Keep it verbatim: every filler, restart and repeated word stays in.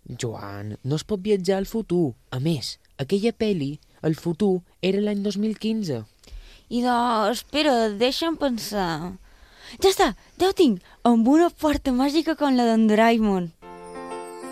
Joan, no es pot viatjar al futur. A més, aquella pel·li, el futur, era l'any dos mil quinze. I de... espera, deixa'm pensar. Ja està, ja ho tinc, amb una porta màgica com la d'en Doraemon.